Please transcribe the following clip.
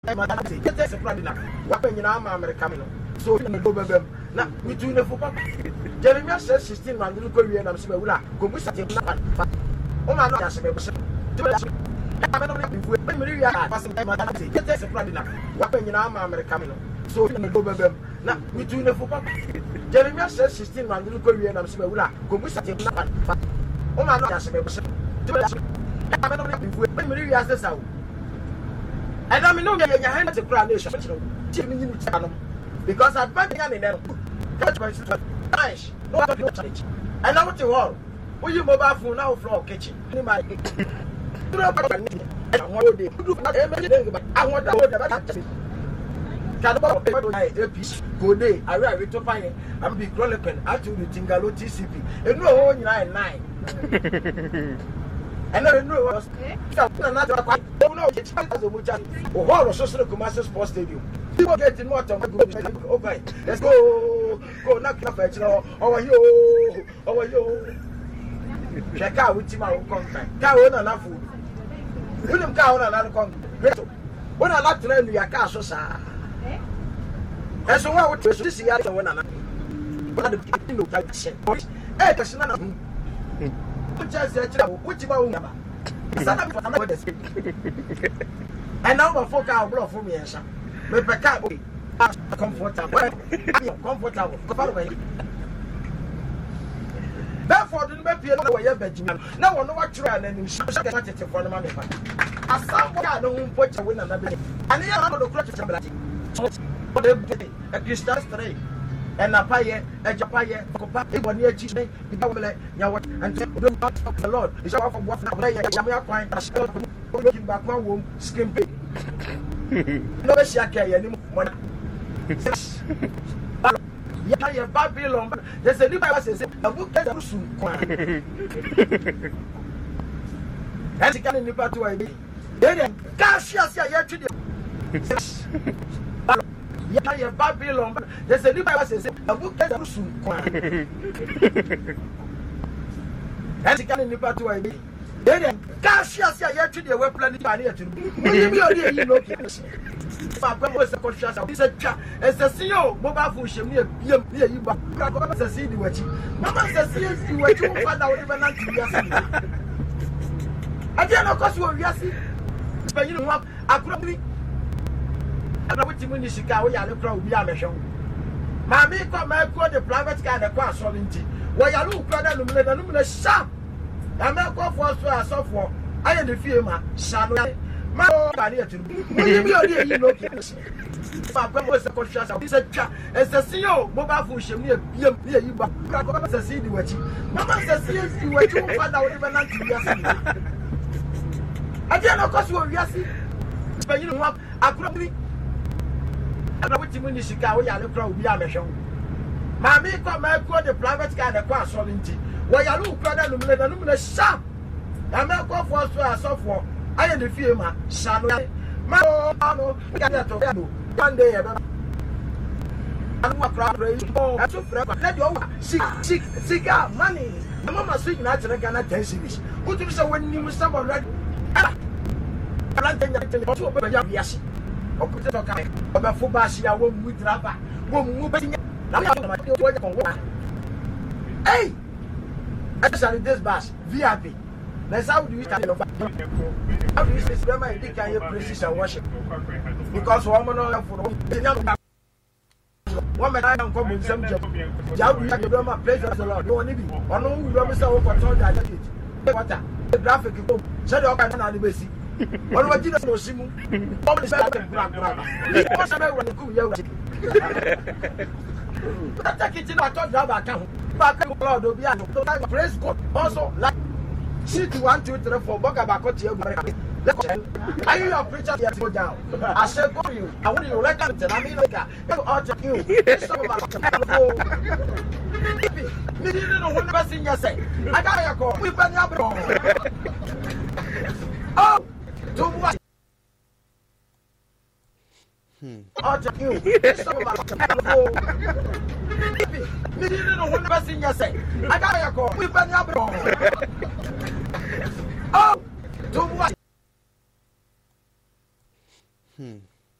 So you go back now. We do the football. Jeremiah says 16 man. You go here and I'm saying, "Wula, go with something." Oh my God, I'm saying, I'm not before. When we are passing time, I'm saying, "Get us a plan now." What when you know I'm American? So you go back now. We do the football. Jeremiah says 16 man. You go here and I'm saying, "Wula, go with something." Oh my God, I'm saying, I'm not before. When we are this out. And I mean, no, you're hand to crown nation. Because I've been in them. Nice. No challenge. And I want to all. Will you mobile phone now floor kitchen? I want go day. I read to find it. I'm be chronicle. I told you Tingalo TCP. And no one 9. And I know what another quite don't know it's as a much or social commercial sports stadium. People getting more time over. Let's go knock off it. Over you. Check out with him our contract. Cow on enough food. William cow on another contract. When I like to learn your car, so sir. That's what I would this year one another. But the no type shit. Hey, that's none of them. Which and now my folk are blow for me and some. But comfortable. Therefore, the baby no Benjamin. Now I know what you are and you should get it for the money. As someone I don't put a win another. And here I'm going to crush a Christian story. And a pie, a japaye, a near teaching, and the Lord is off of what I find a skill looking back one womb, skin pig. No, she can't anymore. Yeah, Babylon. There's a new Bible says, a book that was soon. And she can't in the part to ID. Then, gosh, yes, yeah, to the. Yeah, Babylon. There's a new Bible says a book that was soon. And she can't in the part to ID. Then, gosh, yes, yeah, to the web planet. You know, my brother was a conscious of this. As a CEO, mobile phone, near you, but I said, see the watching. Mama says, you were too far out of an answer. I didn't know because you were yes, but you know what? I probably. I know what you mean. Chicago, you are crowd, we are a show. Mammy, come and call the private car and cross sovereignty. Why are you crowded and luminous sharp? I'm not going for a software. I am the firma, Shallow. My idea to be you know. My brother was a conscious of this. As a CEO, mobile phone, near you, but I said, see the watching. Mama says, yes, you were too far out of an answer. I didn't know because you were yes, but you know what? I probably. I know what you mean. Chicago, you are crowd, we are a show. Mammy, come and call the private car and cross sovereignty. Why are you crowded and luminous sharp? I'm not going for a software. I am the firma, Shallow. My one day, I'm not crying. I'm so fresh. Let you seek out money. The mama sweet natural Ghana 10 series. Who do so when you some already? I'm not telling you to open your yes. Or put it okay. About Fubashi, I won't move rubber. Won't move it. Hey! I just this bus, VIP. That's how do you start your how do you say, remember, you can hear praises and worship? Because woman on for one man, I am coming some job. Job, you have to praise the Lord. You want to be on who you remember so for that. What the graphic you go, said all kind of animation. What was you know, Simu? All the better black. What's about when you come here? That's a kitchen I thought about account. Back in Lord, will be a praise God. Also, like. See 1, 2, 3, 4. Boga back to you. Are you a preacher? Yes, go down. I said, go you. I want you to let them. I mean, like, you ought to you. You didn't know what the best thing you say. I got your call. We've been up. Oh, do what? Ought to you. You didn't know what the best thing you say. I got your call. We've been up. Oh, do what?